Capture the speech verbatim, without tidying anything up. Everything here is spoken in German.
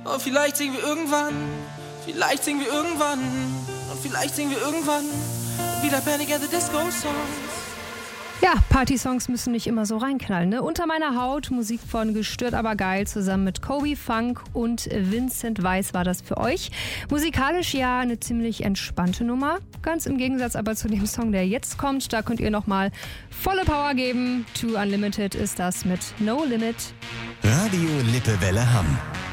Oh, vielleicht singen wir irgendwann, vielleicht singen wir irgendwann, und vielleicht singen wir irgendwann wieder Panic at the Disco Songs. Ja, Party-Songs müssen nicht immer so reinknallen, ne? Unter meiner Haut, Musik von Gestört aber geil, zusammen mit Kobe Funk und Vincent Weiss war das für euch. Musikalisch ja eine ziemlich entspannte Nummer, ganz im Gegensatz aber zu dem Song, der jetzt kommt. Da könnt ihr nochmal volle Power geben. Too Unlimited ist das mit No Limit. Radio Lippewelle Hamm.